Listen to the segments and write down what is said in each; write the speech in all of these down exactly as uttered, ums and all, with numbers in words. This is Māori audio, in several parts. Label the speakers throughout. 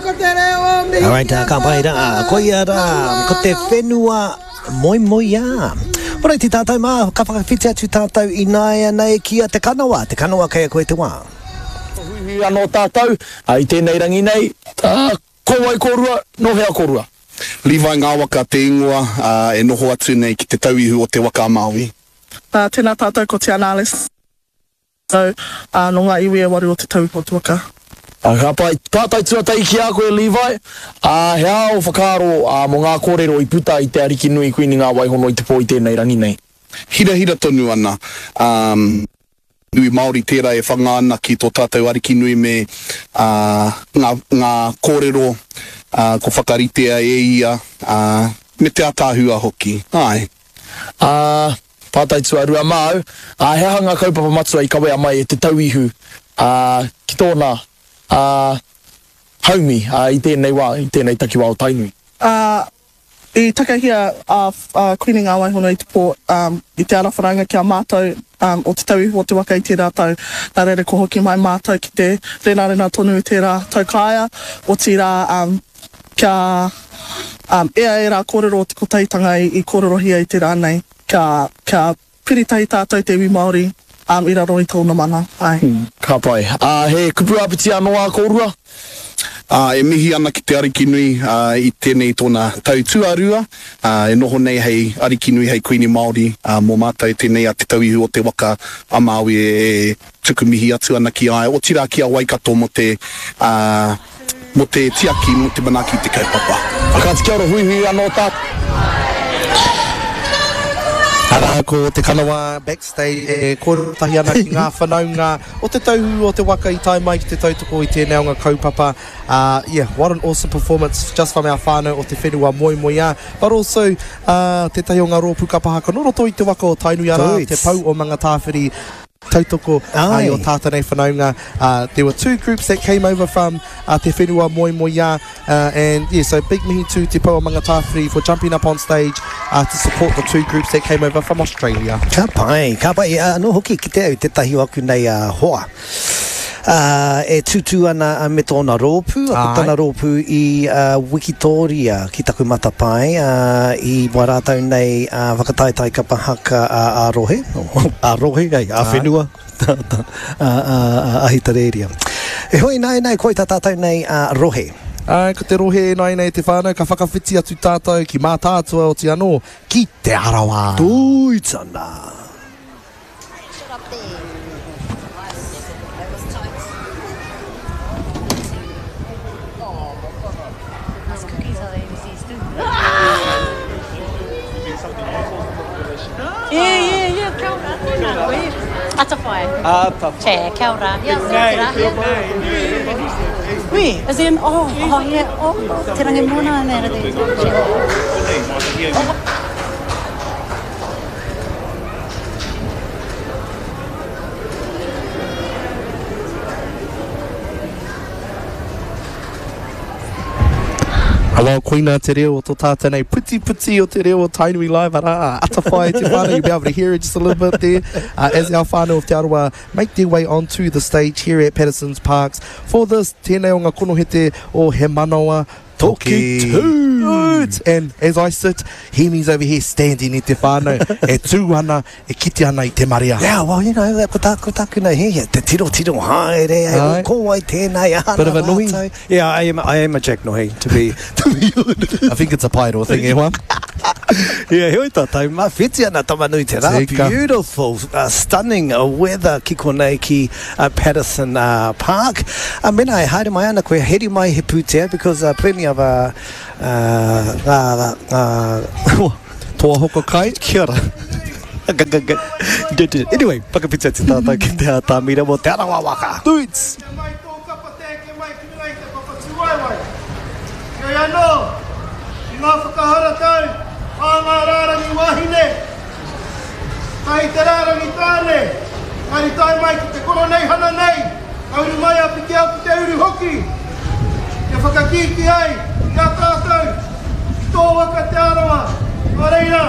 Speaker 1: Alright, uh, ka pai ra, ko ia ra, ko te whenua moi moi a. Ora te tātou mā, ka whakawhiti atu tātou i nāia nei kia te kanawa, te kanawa kaya koe te wā.
Speaker 2: Hui anō tātou, i tēnei rangi nei, uh, kōwai kōrua, no hea kōrua.
Speaker 3: Levi ngā waka te ingoa, uh, e noho atu nei ki te tauihu o te waka Māui.
Speaker 4: Uh, tēnā tātou ko te Anales. So, uh, no ngā iwi e waru o te tauihu o te waka.
Speaker 2: Uh, ka pai, tātai tuatai ki a koe Levi, uh, hea o whakaro uh, mo ngā kōrero i puta i te ariki nui kuini ngā waihono i te pō i tēnei rangi nei.
Speaker 3: Hira hira tonu ana. Um, nui Māori tērā e whanga ana ki tō tātou ariki nui me uh, ngā, ngā kōrero uh, ko whakaritea e ia uh, me te atāhua hoki. Ai.
Speaker 2: Uh, Pātai tuarua māu, uh, hea hanga kaupapa matua i kawea mai e te tauihu uh, ki tōna Uh, haumi uh, i tēnei wā, i tēnei takiwā o Tainui.
Speaker 4: Uh, I takahia a uh, uh, kuini ngā waihono i te pō, um, i te arawharanga ki a mātou um, o te tauihu o te waka i tērā tau. Nā rere ko hoki mai mātou ki te rena rena tonu i tērā tau kāia o tērā um, kia um, ea e rā kōrero o te kotaitanga i, i kōrorohia i tērā nei kia, kia piritahi tātou te iwi Māori. Um, I raro i tōna mana.
Speaker 2: Hmm, ka pai. Uh, he kupu apiti anō a kōrua?
Speaker 3: Uh, e mihi ana ki te ariki nui uh, i tēnei tōna tau tuarua. Uh, e noho nei hei ariki nui hei kuini Māori uh, mō mātai tēnei a te tauihu o te waka a Māui e, e tuku mihi atu ana ki ai. O tira ki a Waikato mo te, uh, mo te tiaki, mo te manaki te kaupapa.
Speaker 2: Akati kia ora hui hui anō tātou.
Speaker 5: Ara ko te kanawa backstage e kōrutahi ana ki ngā whanaunga o te tauhu o te waka i tai mai ki te tautoko i tēnei o ngā kaupapa. Uh, yeah, what an awesome performance just from our whānau o te whenua moi moi a. But also, uh, te tahi o ngā rōpu ka pahaka noroto i te waka o Tainui ara, te pau o mga tāwhiri. Tautoko ai o tātanei whanaunga. Uh, there were two groups that came over from uh, Te Whenua Moi Moi Ya, uh, and yeah, so big mihi to Te Pau o Manga Tāwhiri for jumping up on stage uh, to support the two groups that came over from Australia.
Speaker 1: Ka pai, ka pai, uh, no hoki ki te au te tahi o aku nei uh, hoa. Uh, e tutu ana me tōna rōpū, a tōna rōpū i uh, Wikitoria ki taku matapai, uh, i warātau nei uh, whakataitai ka pahaka a, a rohe, a rohe, ai, a whenua, a ahitareria. E hoi nai nei, koe tā tātou nei a rohe.
Speaker 5: Ai, ko te rohe nai nei te whānau, ka whakawhiti atu tātou ki mā tātua o te anō, ki te arawa.
Speaker 1: Tui tana.
Speaker 6: Yeah, yeah, yeah, kia ora, tēnā, ata whai.
Speaker 5: Ata
Speaker 6: whai. Che, kia ora, yeah, kia ora. Wee, as in, oh, oh, yeah, oh, te rangi mōna nera te. Oh.
Speaker 5: Hello, Queena, te reo o tō tātanei puti puti o te reo o Tainui Live ara. Ata whai te whānau, you'll be able to hear it just a little bit there. Uh, as our whānau of Te Arawa make their way onto the stage here at Patterson's Parks for this tēnei o ngā konohete o He Manawa Toki Tū. And as I sit, Hemi's over here standing i te whānau, e tū ana, e kiti ana i te maria.
Speaker 1: Yeah, well, you know, ko tā, ko tāku nei he, te tiro tiro haere, e ko wai tēnei ana.
Speaker 5: Bit of a nohi.
Speaker 1: Yeah, I am, I am a Jack Nohi, to be, to be honest.
Speaker 5: I think it's a Pairo thing, eh, one?
Speaker 1: Yeah, hoi tātou, ma whiti ana tamanui te rā. Beautiful, uh, stunning uh, weather ki konei ki uh, Patterson uh, Park. Uh, mena e haere mai ana koe heri mai he pūtea, because uh, plenty of uh, uh, uh, uh,
Speaker 5: Toa hoko kai?
Speaker 1: Kia ora. Anyway, pakapita te tātou ki te tāmira mo te arawa waka.
Speaker 5: Duits!
Speaker 7: Kei anō, i ngā whakahara tau, a ngā rārangi wahine. Kai te rārangi tāne, ngāri tai mai ki te koro nei hana nei, kauru mai a piki au ki te uru hoki. Te whakakiki ai, kia tātou, i tō waka te arawa, a reira.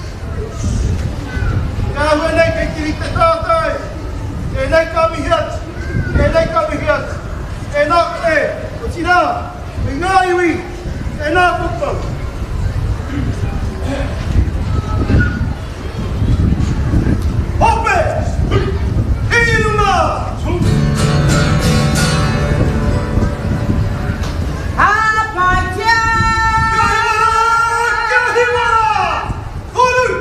Speaker 7: Kia hua nei kei kiri te tātou, e nei ka mihiat, e nei ka mihiat, e nā e, o tina. i ngā iwi, e nā pupau.